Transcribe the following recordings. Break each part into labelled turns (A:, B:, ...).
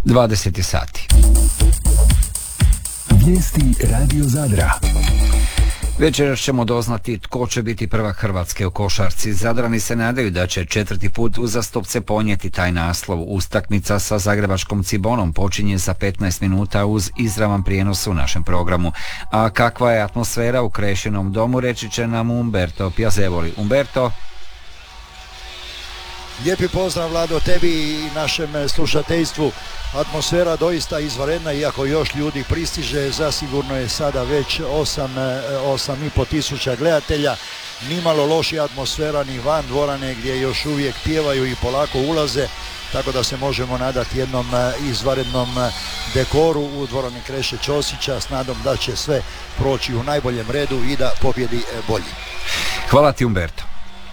A: 20 sati.
B: Vijesti Radio Zadra.
A: Večeras ćemo doznati tko će biti prvak Hrvatske u košarci. Zadrani se nadaju da će 4. put uzastopce ponijeti taj naslov. Utakmica sa zagrebačkom Cibonom počinje za 15 minuta uz izravan prijenos u našem programu. A kakva je atmosfera u Krešinom domu, reći će nam Umberto Piazevoli. Umberto?
C: Lijepi pozdrav, Vlado, tebi i našem slušateljstvu. Atmosfera doista izvanredna, iako još ljudi pristiže, zasigurno je sada već 8,5 tisuća gledatelja. Nimalo lošija atmosfera ni van dvorane gdje još uvijek pjevaju i polako ulaze, tako da se možemo nadati jednom izvanrednom dekoru u dvorani Kreše Ćosića s nadom da će sve proći u najboljem redu i da pobjedi bolji.
A: Hvala ti, Umberto.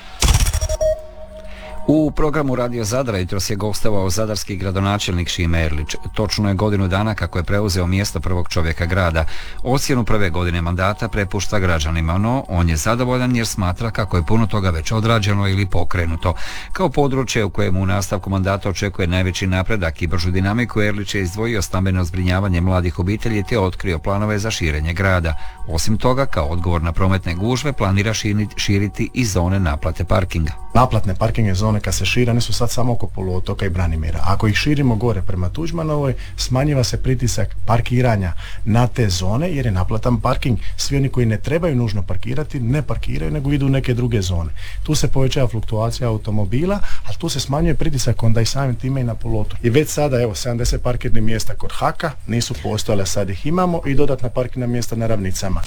A: U programu Radio Zadra jutros je gostovao zadarski gradonačelnik Šime Erlić. Točno je godinu dana kako je preuzeo mjesto prvog čovjeka grada. Ocjenu prve godine mandata prepušta građanima, no on je zadovoljan jer smatra kako je puno toga već odrađeno ili pokrenuto. Kao područje u kojem u nastavku mandata očekuje najveći napredak i bržu dinamiku, Erlić je izdvojio stambeno zbrinjavanje mladih obitelji te otkrio planove za širenje grada. Osim toga, kao odgovor na prometne gužve, planira širiti i zone naplate parkinga.
D: Naplatne parkinge zone kad se šire, one su sad samo oko poluotoka i Branimira. Ako ih širimo gore prema Tuđmanovoj, smanjiva se pritisak parkiranja na te zone jer je naplatan parking. Svi oni koji ne trebaju nužno parkirati, ne parkiraju nego idu u neke druge zone. Tu se povećava fluktuacija automobila, ali tu se smanjuje pritisak onda i samim time i na poluotoku. I već sada, 70 parkirnih mjesta kod Haka nisu postojale, sad ih imamo i dodatna parkirna mjesta na Ravnicama.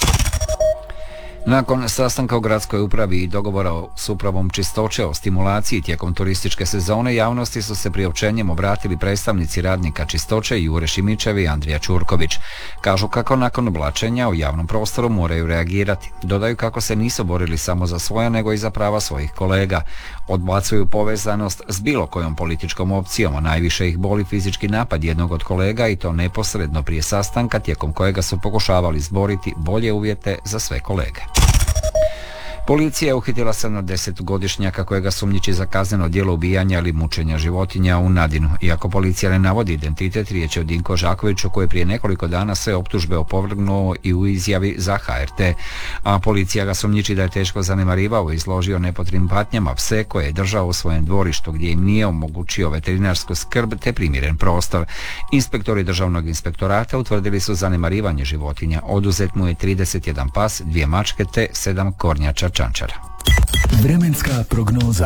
A: Nakon sastanka u gradskoj upravi i dogovora s upravom čistoće o stimulaciji tijekom turističke sezone, javnosti su se priopćenjem obratili predstavnici radnika čistoće Jure Šimičev i Andrija Čurković. Kažu kako nakon oblačenja u javnom prostoru moraju reagirati. Dodaju kako se nisu borili samo za svoja nego i za prava svojih kolega. Odbacuju povezanost s bilo kojom političkom opcijom, a najviše ih boli fizički napad jednog od kolega i to neposredno prije sastanka tijekom kojega su pokušavali izboriti bolje uvjete za sve kolege. Policija je uhitila 70-godišnjaka kojega sumnjiči za kazneno djelo ubijanja ili mučenja životinja u Nadinu. Iako policija ne navodi identitet, riječ je o Dinko Žakoviću koji je prije nekoliko dana sve optužbe opovrgnuo i u izjavi za HRT. A policija ga sumnjiči da je teško zanemarivao i izložio nepotrebnim patnjama pse koje je držao u svojem dvorištu gdje im nije omogućio veterinarsku skrb te primiren prostor. Inspektori državnog inspektorata utvrdili su zanemarivanje životinja. Oduzet mu je 31 pas, 2 mačke te 7 kornjača čančara.
B: Vremenska prognoza.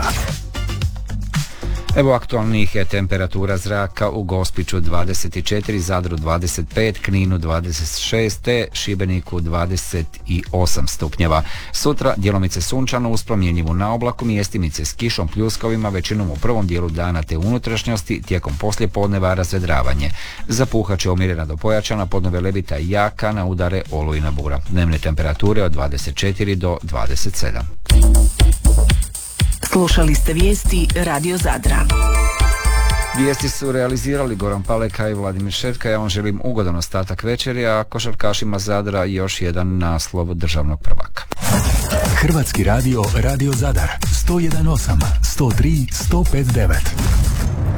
A: Evo aktualnih je temperatura zraka u Gospiću 24, Zadru 25, Kninu 26 te Šibeniku 28 stupnjeva. Sutra djelomice sunčano uz promjenjivu na oblaku, mjestimice s kišom, pljuskovima, većinom u prvom dijelu dana te unutrašnjosti, tijekom poslijepodneva razvedravanje. Zapuhat će umjerena do pojačana, podnove levita i jaka, na udare olujna bura. Dnevne temperature od 24 do 27.
E: Slušali ste vijesti Radio Zadra.
A: Vijesti su realizirali Goran Paleka i Vladimir Šetka. Ja vam želim ugodan ostatak večeri, a košarkašima Zadra još jedan naslov državnog prvaka.
B: Hrvatski radio, Radio Zadar, 101.8, 103, 105.9.